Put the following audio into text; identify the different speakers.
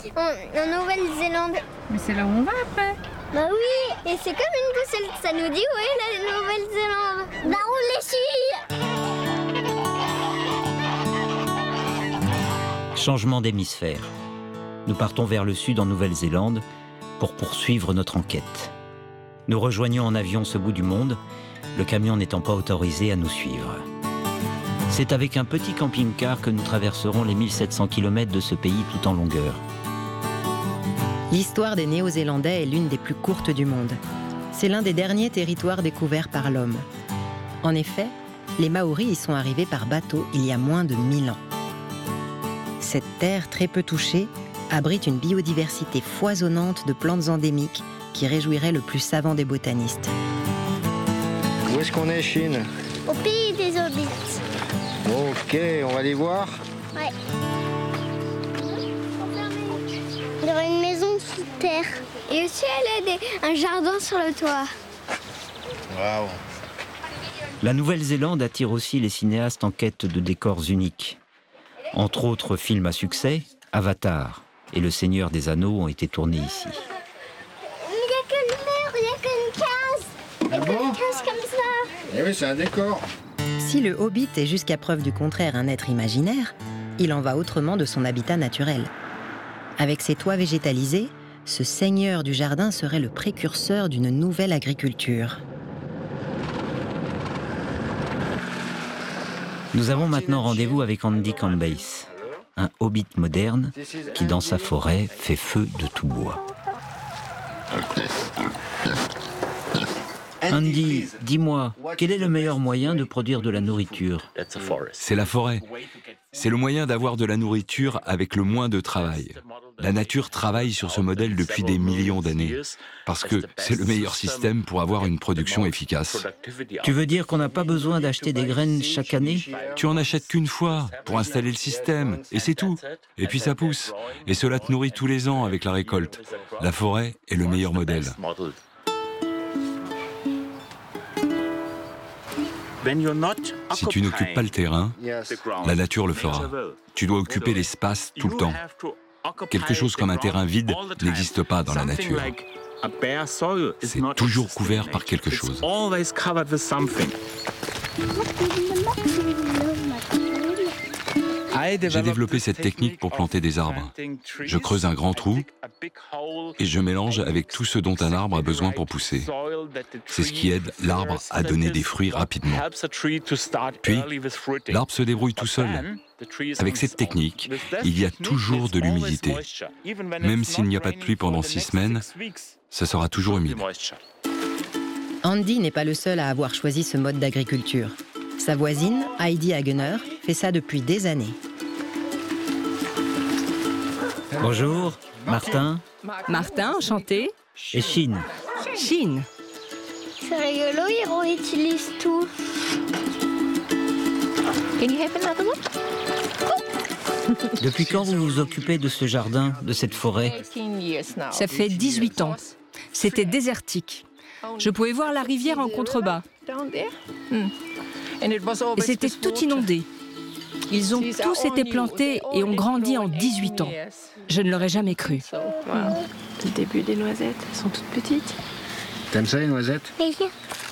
Speaker 1: en Nouvelle-Zélande.
Speaker 2: Mais c'est là où on va après.
Speaker 1: Bah oui, et c'est comme une boussole, ça nous dit où est la Nouvelle-Zélande. Bah on les suit.
Speaker 3: Changement d'hémisphère. Nous partons vers le sud en Nouvelle-Zélande pour poursuivre notre enquête. Nous rejoignons en avion ce bout du monde, le camion n'étant pas autorisé à nous suivre. C'est avec un petit camping-car que nous traverserons les 1700 km de ce pays tout en longueur.
Speaker 4: L'histoire des Néo-Zélandais est l'une des plus courtes du monde. C'est l'un des derniers territoires découverts par l'homme. En effet, les Maoris y sont arrivés par bateau il y a moins de 1000 ans. Cette terre très peu touchée abrite une biodiversité foisonnante de plantes endémiques qui réjouirait le plus savant des botanistes.
Speaker 5: Où est-ce qu'on est, Chine?
Speaker 1: Au pays des hobbits.
Speaker 5: Ok, on va les voir.
Speaker 1: Ouais. Il y aura une maison sous terre. Et aussi, elle a un jardin sur le toit.
Speaker 5: Waouh.
Speaker 3: La Nouvelle-Zélande attire aussi les cinéastes en quête de décors uniques. Entre autres films à succès, Avatar et Le Seigneur des Anneaux ont été tournés ici.
Speaker 1: Il n'y a que le mur, il n'y a qu'une case. Il n'y a qu'une case comme ça.
Speaker 5: Eh oui, c'est un décor.
Speaker 4: Si le Hobbit est jusqu'à preuve du contraire un être imaginaire, il en va autrement de son habitat naturel. Avec ses toits végétalisés, ce seigneur du jardin serait le précurseur d'une nouvelle agriculture.
Speaker 3: Nous avons maintenant rendez-vous avec Andy Cambace, un hobbit moderne qui, dans sa forêt, fait feu de tout bois. Andy, dis-moi, quel est le meilleur moyen de produire de la nourriture?
Speaker 6: C'est la forêt. C'est le moyen d'avoir de la nourriture avec le moins de travail. La nature travaille sur ce modèle depuis des millions d'années, parce que c'est le meilleur système pour avoir une production efficace.
Speaker 3: Tu veux dire qu'on n'a pas besoin d'acheter des graines chaque année?
Speaker 6: Tu en achètes qu'une fois pour installer le système, et c'est tout. Et puis ça pousse, et cela te nourrit tous les ans avec la récolte. La forêt est le meilleur modèle. Si tu n'occupes pas le terrain, la nature le fera. Tu dois occuper l'espace tout le temps. Quelque chose comme un terrain vide n'existe pas dans la nature. C'est toujours couvert par quelque chose. J'ai développé cette technique pour planter des arbres. Je creuse un grand trou et je mélange avec tout ce dont un arbre a besoin pour pousser. C'est ce qui aide l'arbre à donner des fruits rapidement. Puis, l'arbre se débrouille tout seul. Avec cette technique, il y a toujours de l'humidité. Même s'il n'y a pas de pluie pendant 6 semaines, ça sera toujours humide.
Speaker 4: Andy n'est pas le seul à avoir choisi ce mode d'agriculture. Sa voisine, Heidi Hagener, fait ça depuis des années.
Speaker 3: Bonjour, Martin.
Speaker 2: Martin, enchanté.
Speaker 3: Et Chine.
Speaker 2: Chine.
Speaker 1: C'est rigolo, ils réutilisent tout.
Speaker 3: Depuis quand vous vous occupez de ce jardin, de cette forêt?
Speaker 2: Ça fait 18 ans. C'était désertique. Je pouvais voir la rivière en contrebas. Et c'était tout inondé. Ils ont tous été plantés et ont grandi en 18 ans. Je ne l'aurais jamais cru.
Speaker 7: Le début des noisettes, elles sont toutes petites.
Speaker 5: T'aimes ça, les noisettes?
Speaker 1: Et